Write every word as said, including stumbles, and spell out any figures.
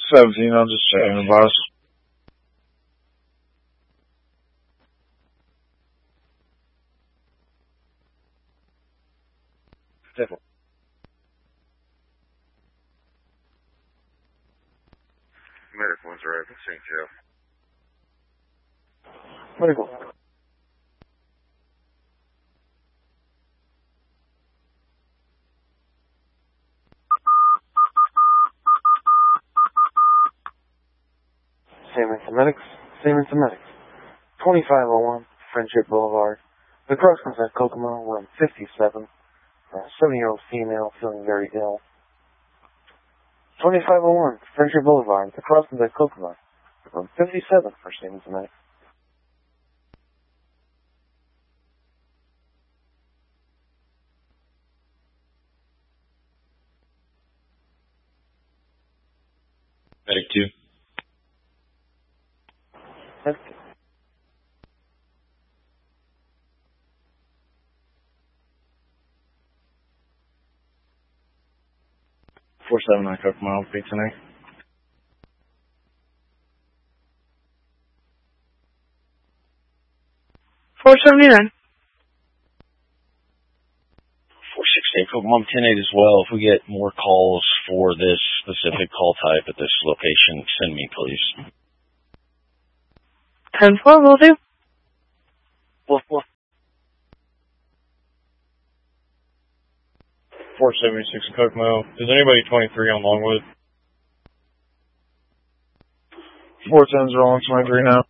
seventeen, I'll just check in the boss. Definitely. Medical one's arriving, Saint Joe. Medical. Siemens Medics, Siemens Medics. twenty-five oh one, Friendship Boulevard. The crossings at Kokomo, room fifty-seven. A seventy-year-old female feeling very ill. twenty-five oh one, Friendship Boulevard. The crossings at Kokomo, room fifty-seven for Siemens Medics. Medic two. Medic. four seven nine Kokomo, B tonight. four seventy-nine. four sixty-eight Kokomo, ten eight as well. If we get more calls for this specific call type at this location, send me, please. ten four will do. Wolf, wolf. four seventy-six in Kokomo. Is anybody twenty-three on Longwood? four tens are on twenty-three now.